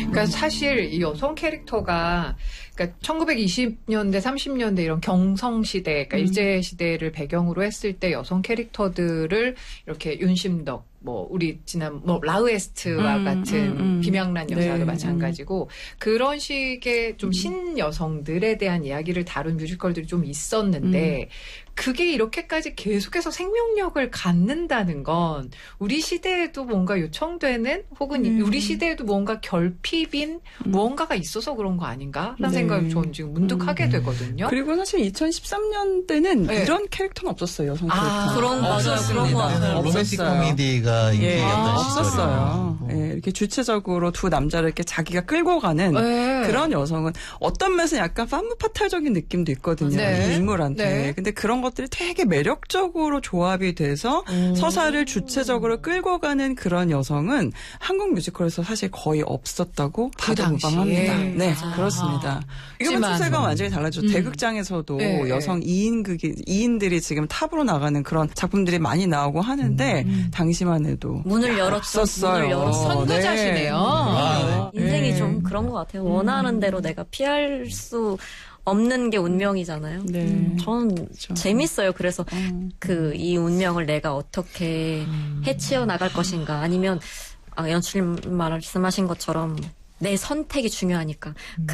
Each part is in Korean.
그러니까 사실 이 여성 캐릭터가 그러니까 1920년대, 30년대 이런 경성시대, 그러니까 일제시대를 배경으로 했을 때 여성 캐릭터들을 이렇게 윤심덕, 뭐 우리 지난 뭐 라우에스트와 같은 김양란 여사도 네. 마찬가지고 그런 식의 좀 신여성들에 대한 이야기를 다룬 뮤지컬들이 좀 있었는데 그게 이렇게까지 계속해서 생명력을 갖는다는 건 우리 시대에도 뭔가 요청되는 혹은 우리 시대에도 뭔가 결핍인 무언가가 있어서 그런 거 아닌가라는 생각을 저는 지금 문득 하게 되거든요. 그리고 사실 2013년대는 네. 이런 캐릭터는 없었어요. 여성 캐릭터. 그런 맞아요. 그런 거 같아요. 로맨틱 코미디가 인기였던 없었어요. 시절이에요. 예, 이렇게 주체적으로 두 남자를 이렇게 자기가 끌고 가는 네. 그런 여성은 어떤 면에서 약간 파무파탈적인 느낌도 있거든요. 네. 이 인물한테. 네. 근데 그런 것들이 되게 매력적으로 조합이 돼서 서사를 주체적으로 끌고 가는 그런 여성은 한국 뮤지컬에서 사실 거의 없었다고 그 봐도 당시에. 무방합니다. 네, 아. 그렇습니다. 이건 하지만 추세가 완전히 달라졌죠. 대극장에서도 네. 여성 2인들이 지금 탑으로 나가는 그런 작품들이 많이 나오고 하는데 당시만 해도 문을 열었죠. 없었어요. 문을 열었어. 선구자시네요. 인생이 네. 좀 그런 것 같아요. 원하는 대로 내가 피할 수 없는 게 운명이잖아요. 네. 저는 재밌어요. 그래서 이 운명을 내가 어떻게 해치어 나갈 것인가 아니면 연출님 말씀하신 것처럼 내 선택이 중요하니까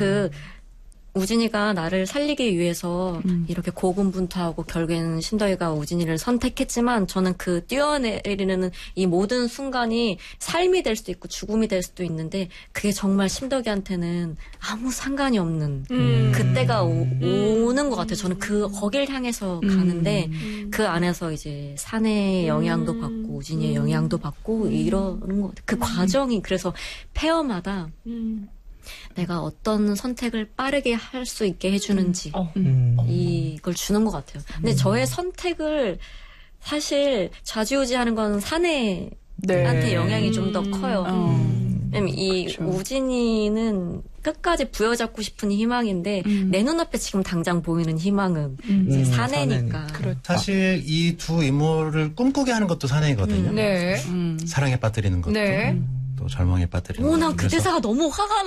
우진이가 나를 살리기 위해서 이렇게 고군분투하고 결국에는 신더희가 우진이를 선택했지만 저는 그 뛰어내리는 이 모든 순간이 삶이 될 수도 있고 죽음이 될 수도 있는데 그게 정말 신덕이한테는 아무 상관이 없는 그때가 오는 것 같아요. 저는 거길 향해서 가는데 그 안에서 이제 산의 영향도 받고 우진이의 영향도 받고 이러는 것 같아요. 그 과정이 그래서 페어마다 내가 어떤 선택을 빠르게 할 수 있게 해주는지 이걸 주는 것 같아요. 근데 저의 선택을 사실 좌지우지하는 건 사내한테 영향이 좀 더 커요. 왜냐면 그렇죠. 우진이는 끝까지 부여잡고 싶은 희망인데 내 눈앞에 지금 당장 보이는 희망은 이제 사내니까. 사실 이 두 인물을 꿈꾸게 하는 것도 사내거든요. 네. 사랑에 빠뜨리는 것도. 네. 또 절망에 빠뜨리는 것도. 난 그 대사가 너무 화가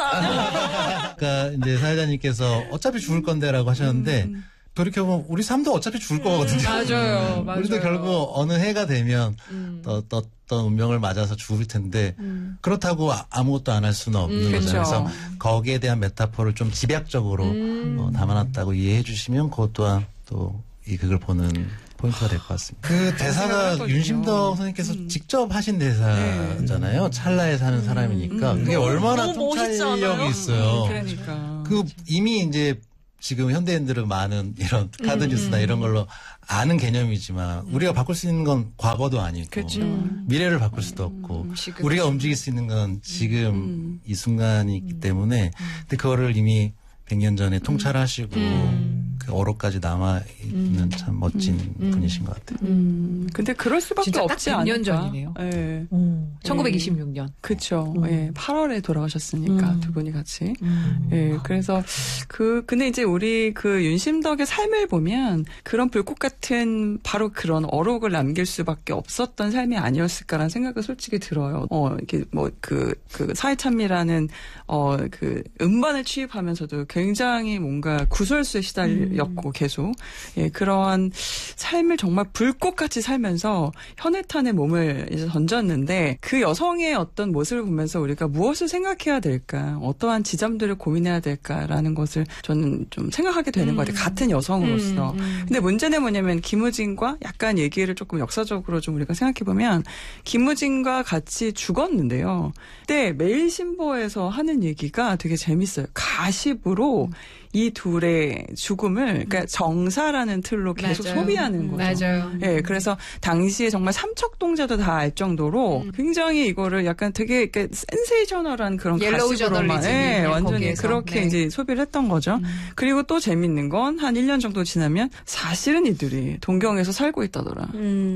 나. 그러니까 이제 사회자님께서 어차피 죽을 건데라고 하셨는데 돌이켜보면 우리 삶도 어차피 죽을 거거든요. 맞아요. 우리도 결국 어느 해가 되면 어떤 운명을 맞아서 죽을 텐데 그렇다고 아무것도 안 할 수는 없는 그렇죠. 거죠. 그래서 거기에 대한 메타포를 좀 집약적으로 담아놨다고 이해해 주시면 그것 또한 또 이 극을 보는 포인트가 될 것 같습니다. 그 대사가 윤심덕 선생님께서 직접 하신 대사잖아요. 찰나에 사는 사람이니까 그게 얼마나 통찰력이 있어요. 그러니까. 이미 이제 지금 현대인들은 많은 이런 카드 뉴스나 이런 걸로 아는 개념이지만 우리가 바꿀 수 있는 건 과거도 아니고 그렇죠. 미래를 바꿀 수도 없고 우리가 움직일 수 있는 건 지금 이 순간이기 때문에 근데 그거를 이미 100년 전에 통찰하시고 그 어로까지 남아있는 참 멋진 분이신 것 같아요. 근데 그럴 수밖에 진짜 딱 없지 100년 않을까. 전이네요. 예. 1926년. 그쵸. 예. 8월에 돌아가셨으니까 두 분이 같이. 예. 그래서 근데 이제 우리 그 윤심덕의 삶을 보면 그런 불꽃 같은 바로 그런 어록을 남길 수밖에 없었던 삶이 아니었을까라는 생각이 솔직히 들어요. 이렇게 그 사회참미라는 그 음반을 취입하면서도 굉장히 뭔가 구설수에 시달렸고 계속 그러한 삶을 정말 불꽃같이 살면서 현해탄에 몸을 이제 던졌는데 그 여성의 어떤 모습을 보면서 우리가 무엇을 생각해야 될까, 어떠한 지점들을 고민해야 될까라는 것을 저는 좀 생각하게 되는 것 같아요. 같은 여성으로서. 근데 문제는 뭐냐면 김우진과 약간 얘기를 조금 역사적으로 좀 우리가 생각해 보면 김우진과 같이 죽었는데요. 그때 매일신보에서 하는 얘기가 되게 재밌어요. 가십으로 이 둘의 죽음을 그러니까 정사라는 틀로 계속 맞아요. 소비하는 거죠. 맞아요. 예, 그래서 당시에 정말 삼척동자도 다 알 정도로 굉장히 이거를 약간 되게 센세이셔널한 그런 옐로우 가십으로만 저널리즘이 완전히 거기에서. 그렇게 네. 이제 소비를 했던 거죠. 그리고 또 재밌는 건 한 1년 정도 지나면 사실은 이들이 동경에서 살고 있다더라.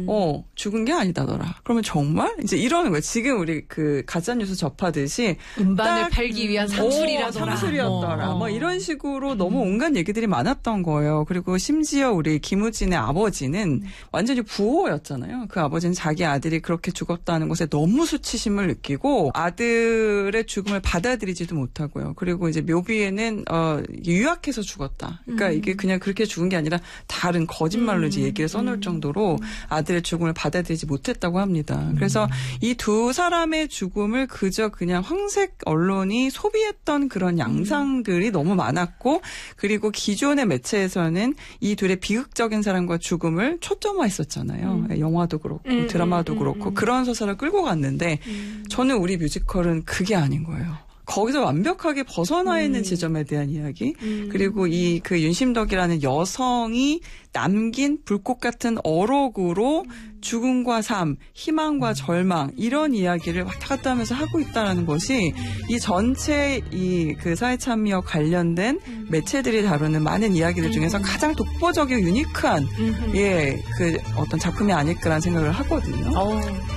죽은 게 아니다더라. 그러면 정말 이제 이러는 거예요. 지금 우리 그 가짜 뉴스 접하듯이 음반을 딱 팔기 위한 상술이라더라. 상술이었더라. 뭐 이런 식으로 이후로 너무 온갖 얘기들이 많았던 거예요. 그리고 심지어 우리 김우진의 아버지는 완전히 부호였잖아요. 그 아버지는 자기 아들이 그렇게 죽었다는 것에 너무 수치심을 느끼고 아들의 죽음을 받아들이지도 못하고요. 그리고 이제 묘비에는 유약해서 죽었다. 그러니까 이게 그냥 그렇게 죽은 게 아니라 다른 거짓말로 이제 얘기를 써놓을 정도로 아들의 죽음을 받아들이지 못했다고 합니다. 그래서 이 두 사람의 죽음을 그저 그냥 황색 언론이 소비했던 그런 양상들이 너무 많았고, 그리고 기존의 매체에서는 이 둘의 비극적인 사랑과 죽음을 초점화했었잖아요. 영화도 그렇고 드라마도 그렇고 그런 서사를 끌고 갔는데 저는 우리 뮤지컬은 그게 아닌 거예요. 거기서 완벽하게 벗어나 있는 지점에 대한 이야기, 그리고 이 그 윤심덕이라는 여성이 남긴 불꽃 같은 어록으로 죽음과 삶, 희망과 절망 이런 이야기를 왔다 갔다 하면서 하고 있다는 것이 이 전체 이 그 사회 참여 관련된 매체들이 다루는 많은 이야기들 중에서 가장 독보적이고 유니크한 그 어떤 작품이 아닐까라는 생각을 하거든요.